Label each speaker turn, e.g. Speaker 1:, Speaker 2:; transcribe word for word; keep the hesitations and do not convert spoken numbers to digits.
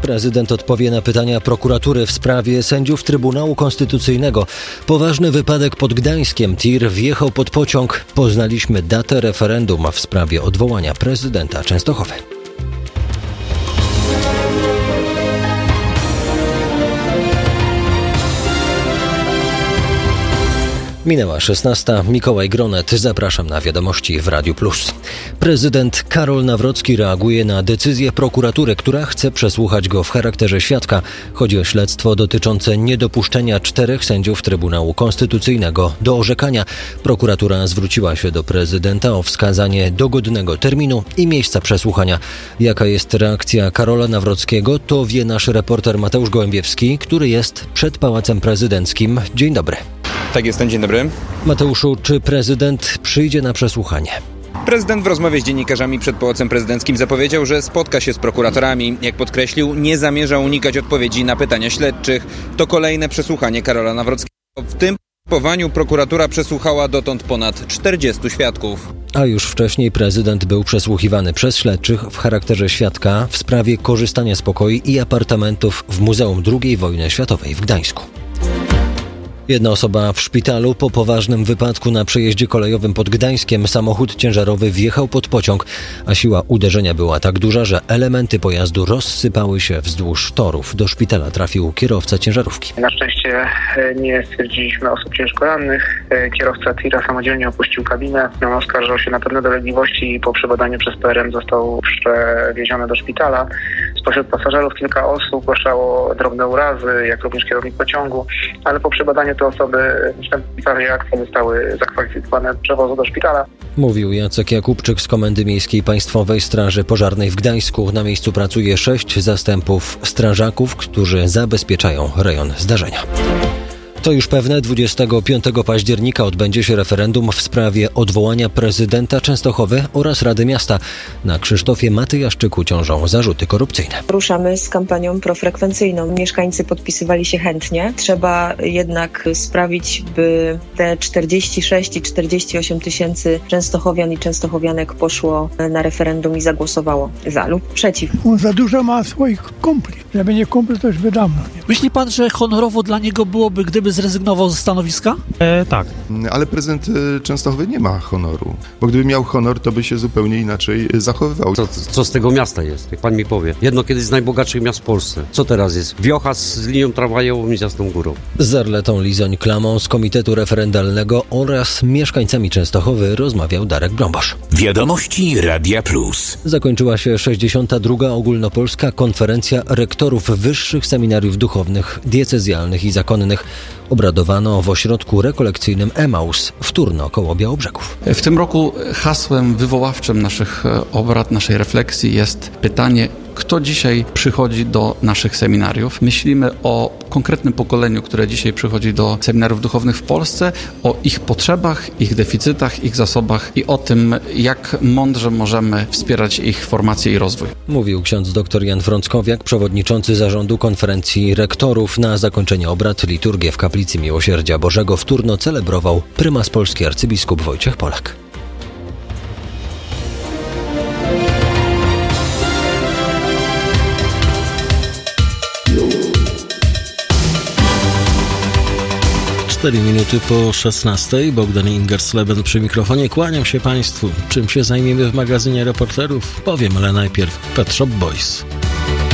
Speaker 1: Prezydent odpowie na pytania prokuratury w sprawie sędziów Trybunału Konstytucyjnego. Poważny wypadek pod Gdańskiem. Tir wjechał pod pociąg. Poznaliśmy datę referendum w sprawie odwołania prezydenta Częstochowy. Minęła szesnasta. Mikołaj Gronet. Zapraszam na wiadomości w Radiu Plus. Prezydent Karol Nawrocki reaguje na decyzję prokuratury, która chce przesłuchać go w charakterze świadka. Chodzi o śledztwo dotyczące niedopuszczenia czterech sędziów Trybunału Konstytucyjnego do orzekania. Prokuratura zwróciła się do prezydenta o wskazanie dogodnego terminu i miejsca przesłuchania. Jaka jest reakcja Karola Nawrockiego, to wie nasz reporter Mateusz Gołębiewski, który jest przed Pałacem Prezydenckim. Dzień dobry.
Speaker 2: Tak, jestem. Dzień dobry.
Speaker 1: Mateuszu, czy prezydent przyjdzie na przesłuchanie?
Speaker 2: Prezydent w rozmowie z dziennikarzami przed Pałacem Prezydenckim zapowiedział, że spotka się z prokuratorami. Jak podkreślił, nie zamierza unikać odpowiedzi na pytania śledczych. To kolejne przesłuchanie Karola Nawrockiego. W tym postępowaniu prokuratura przesłuchała dotąd ponad czterdziestu świadków.
Speaker 1: A już wcześniej prezydent był przesłuchiwany przez śledczych w charakterze świadka w sprawie korzystania z pokoi i apartamentów w Muzeum drugiej Wojny Światowej w Gdańsku. Jedna osoba w szpitalu po poważnym wypadku na przejeździe kolejowym pod Gdańskiem. Samochód ciężarowy wjechał pod pociąg, a siła uderzenia była tak duża, że elementy pojazdu rozsypały się wzdłuż torów. Do szpitala trafił kierowca ciężarówki.
Speaker 3: Na szczęście nie stwierdziliśmy osób ciężko rannych. Kierowca tira samodzielnie opuścił kabinę. Oskarżał się na pewne dolegliwości i po przebadaniu przez P R M został przewieziony do szpitala. Spośród pasażerów kilka osób zgłaszało drobne urazy, jak również kierownik pociągu, ale po przebadaniu te osoby następne reakcje zostały zakwalifikowane do przewozu do szpitala.
Speaker 1: Mówił Jacek Jakubczyk z Komendy Miejskiej Państwowej Straży Pożarnej w Gdańsku. Na miejscu pracuje sześć zastępów strażaków, którzy zabezpieczają rejon zdarzenia. To już pewne, dwudziestego piątego października odbędzie się referendum w sprawie odwołania prezydenta Częstochowy oraz Rady Miasta. Na Krzysztofie Matyjaszczyku ciążą zarzuty korupcyjne.
Speaker 4: Ruszamy z kampanią profrekwencyjną. Mieszkańcy podpisywali się chętnie. Trzeba jednak sprawić, by te czterdzieści sześć i czterdzieści osiem tysięcy częstochowian i częstochowianek poszło na referendum i zagłosowało za lub przeciw.
Speaker 5: On za dużo ma swoich kumpli. Żeby nie kumpli, to już by dawno. Nie?
Speaker 6: Myśli pan, że honorowo dla niego byłoby, gdyby zrezygnował ze stanowiska?
Speaker 7: E, tak.
Speaker 8: Ale prezydent Częstochowy nie ma honoru, bo gdyby miał honor, to by się zupełnie inaczej zachowywał.
Speaker 9: Co, co z tego miasta jest, jak pan mi powie? Jedno kiedyś z najbogatszych miast w Polsce. Co teraz jest? Wiocha z linią tramwajową i z Jasną Górą.
Speaker 1: Z Arletą Lizoń-Klamą z Komitetu Referendalnego oraz mieszkańcami Częstochowy rozmawiał Darek Brombosz.
Speaker 10: Wiadomości Radia Plus.
Speaker 1: Zakończyła się sześćdziesiąta druga ogólnopolska konferencja rektorów wyższych seminariów duchownych, diecezjalnych i zakonnych. Obradowano w ośrodku rekolekcyjnym Emaus w Turno koło Białobrzegów.
Speaker 11: W tym roku hasłem wywoławczym naszych obrad, naszej refleksji jest pytanie, kto dzisiaj przychodzi do naszych seminariów. Myślimy o konkretnym pokoleniu, które dzisiaj przychodzi do seminariów duchownych w Polsce, o ich potrzebach, ich deficytach, ich zasobach i o tym, jak mądrze możemy wspierać ich formację i rozwój. Mówił
Speaker 1: ksiądz dr Jan Frąckowiak, przewodniczący zarządu konferencji rektorów. Na zakończenie obrad liturgię w Kaplicy Miłosierdzia Bożego w Turno celebrował prymas polski arcybiskup Wojciech Polak.
Speaker 12: cztery minuty po szesnastej. Bogdan Ingersleben przy mikrofonie. Kłaniam się Państwu. Czym się zajmiemy w magazynie reporterów? Powiem, ale najpierw Pet Shop Boys.